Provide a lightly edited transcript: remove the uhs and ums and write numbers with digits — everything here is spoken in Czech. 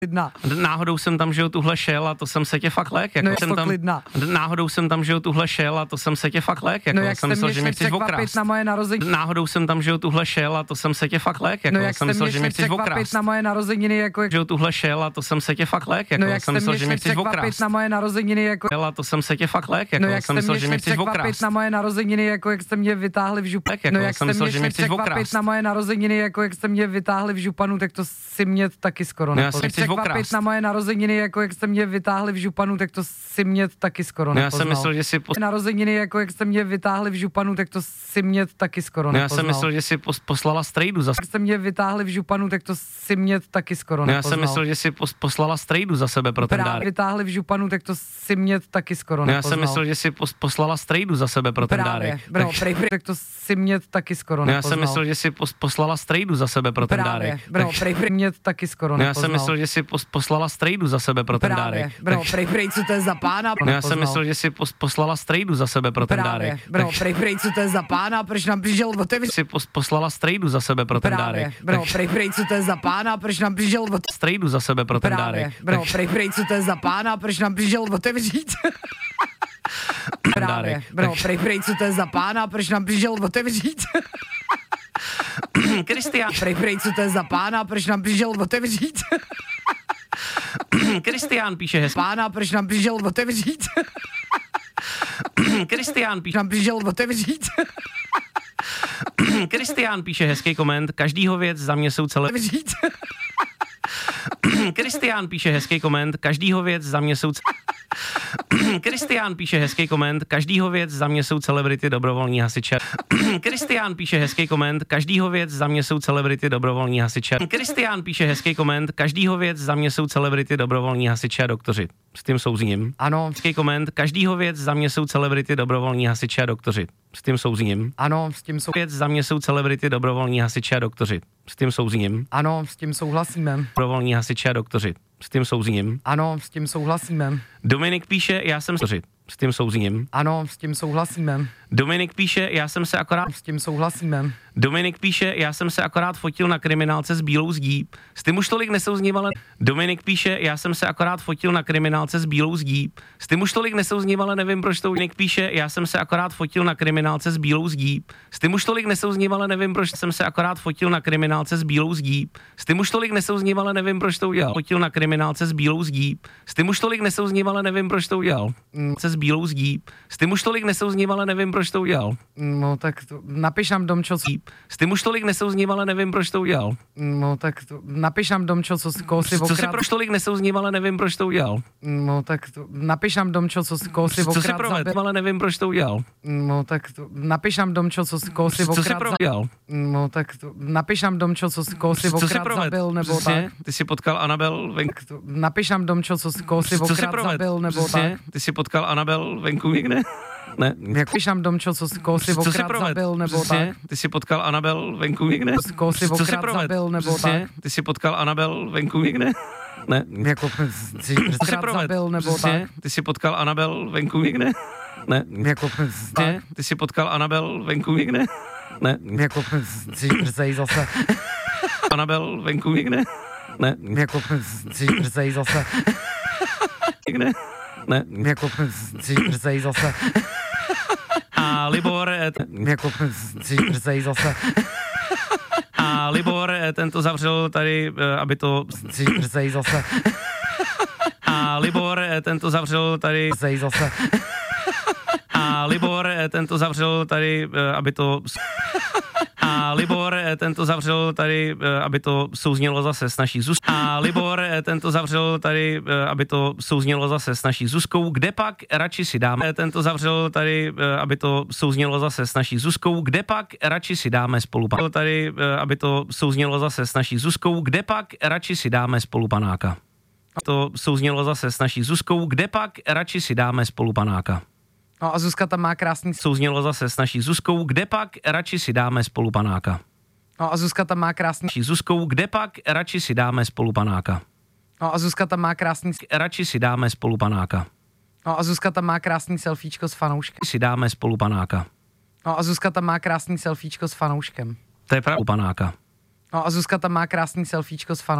klidná. Náhodou jsem tam, že jo, tuhle šel a to jsem se tě fakt lék. Jako No jsem tam, klidná. náhodou jsem tam, že jo, tuhle šel a to jsem se tě fakt lék. Jako No jak jsem jste myslel, mě že mě šli chceš okrást. překvapit na moje narozeniny. Náhodou jsem tam, že jo, tuhle šel a to jsem se tě fakt lék. Jako No jak jsem jste myslel, mě že šli mě chceš překvapit okrást. na moje narozeniny, jako Že jo, tuhle šel a to jsem se tě fakt lék. Jako no jak jsem jste myslel, mě že šli mě chceš překvapit okrást. na moje narozeniny, jako A to jsem se tě fakt lék. Jako no jak jsem jste myslel, mě že šli mě chceš překvapit okrást. na moje narozeniny, jako jak jste mě vytáhli v županu. Jako No jak jsem jste myslel, mě že šli mě chceš překvapit okrást. na moje narozeniny, jako jak jste mě vytáhli v županu, tak to si mě taky skoro No já jsem nepoznal. chceš Překvapit okrást. na moje narozeniny, jako jak jste mě vytáhli v županu, tak to si mě taky skoro No já nepoznal. jsem myslel, že si Narozeniny, jako jak jste mě vytáhli v županu, tak to si mě taky skoro No já nepoznal. jsem myslel, že si poslala strejdu za Jak jste mě vytáhli v županu, tak to si mě taky skoro No já nepoznal. jsem myslel, že si poslala strejdu za sebe pro ten Právě dárek. vytáhli v županu, tak to si mě taky skoro No já nepoznal. jsem myslel, že si poslala strejdu za sebe pro ten dárek. Tak to si mě taky skoro No já nepoznal. jsem myslel, že si poslala strejdu za sebe pro ten dárek. Mě taky skoro No já nepoznal. jsem myslel, že si poslala strejdu za sebe pro ten dárek. Co to je za pána? No já jsem myslel, že si poslala strejdu za sebe pro ten dárek. Co to je za pána? Proč nám přišel otevřít? Si poslala strejdu za sebe pro ten dárek. Co to je za pána? Proč nám přišel Strejdu za sebe pro ten dárek. co to je za pána? Proč nám přišel otevřít? Co to je za pána? Proč nám přišel otevřít? Kristián, Co to je za pána? Proč nám přišel otevřít? Kristián píše hezký. Pána, proč nám přišel otevřít? Kristián píše. Nám přišel otevřít? Kristián píše hezký koment. Každýho věc za mě jsou celé. Otevřít? Kristián píše hezký koment. Každýho věc za mě jsou. Kristián píše hezký koment. Každýho věc za mě jsou celebrity dobrovolní hasiče. Kristián píše hezký koment. Každýho věc za mě jsou celebrity dobrovolní hasiče. Kristián píše hezký koment. Každýho věc za mě jsou celebrity dobrovolní hasiče a doktoři. S tím souzním. Ano. Hezký koment. Každýho věc za mě jsou celebrity dobrovolní hasiče a doktoři. S tím souzním. Ano, s tím Věc za mě jsou celebrity dobrovolní hasiče a doktoři. S tím souzním. Ano, s tím souhlasíme. Dobrovolní hasiče a doktoři. S tím souzním. Ano, s tím souhlasíme. Dominik píše, já jsem s tím souzním. Ano, s tím souhlasíme. Dominik píše, já jsem se akorát. S tím souhlasíme. Dominik píše, já jsem se akorát fotil na kriminálce s bílou zdí. S tím už tolik nesouzním, ale. Dominik píše, já jsem se akorát fotil na kriminálce s bílou zdí. S tím už tolik nesouzním, ale nevím, proč to. Dominik píše, já jsem se akorát fotil na kriminálce s bílou zdí. S tím už tolik nesouzním, ale nevím, proč jsem se akorát fotil na kriminálce s bílou zdí. S tím už tolik nesouzním, ale nevím, proč to udělal. Fotil na kriminálce s bílou zdí. S tím už tolik nesouzním, ale nevím, proč to udělal. S bílou zdí. S tím už tolik nesouzním, ale nevím, proč to udělal. No tak to, napiš nám Domčo, S tím už tolik nesouzním, ale nevím, proč to udělal. no tak to, napiš nám Domčo, koho si Co si okrát. proč tolik nesouzním, ale nevím, proč to udělal. No tak to, napiš nám Domčo, koho si Co si okrát provedl, zabil. ale nevím, proč to udělal. No tak to, napiš nám Domčo, koho si Co si okrát zabil. provedl? No tak to, napiš nám Domčo, koho si Co si okrát provedl? zabil, nebo Přesně, tak. ty si potkal Anabel venku. Tak to, napiš nám Domčo, koho si Co si okrát provedl? zabil, nebo Přesně, tak. ty si potkal Anabel venku někde? Ne. Napiš nám Domčo, koho si Co si okrát provedl? zabil, nebo Přesně, tak. ty si potkal Anabel venku někde? Koho si Co si okrát provedl? zabil, nebo Přesně, tak. ty si potkal Anabel venku někde? Ne. Jako si Co si krát provedl? zabil, nebo Přesně, tak. ty si potkal Anabel venku někde? Ne. Jako Přesně, ty si potkal Anabel venku někde? Ne. jako si prcej zase. Anabel venku někde? Ne. Jako si prcej zase. Někde? Ne. Jako si prcej zase. A Libor, Jako si prcej zase. a Libor, ten to zavřel tady, aby to. Si prcej zase. A Libor, ten to zavřel tady. Prcej zase. A Libor, ten to zavřel tady, aby to. A Libor, ten to zavřel tady, aby to souznělo zase s naší Zuzkou. A Libor, ten to zavřel tady, aby to souznělo zase s naší Zuzkou. Kde pak radši si dáme, ten to zavřel tady, aby to souznělo zase s naší Zuzkou. Kde pak radši si dáme spolupanáka. Tady, aby to souznělo zase s naší Zuzkou. Kde pak radši si dáme spolupanáka. To souznělo zase s naší Zuzkou. Kde pak radši si dáme spolupanáka. No a Zuzka tam má krásný. Souznělo zase s naší Zuzkou. Kde pak radši si dáme spolupanáka. No a Zuzka tam má krásný. Naší Zuzkou. Kde pak radši si dáme spolupanáka. No a Zuzka tam má krásný. Radši si dáme spolupanáka. No a Zuzka tam má krásný selfiečko s fanouškem. Si dáme spolupanáka. No a Zuzka tam má krásný selfiečko s fanouškem. To je pravda panáka. No a Zuzka tam má krásný selfiečko s fanouškem.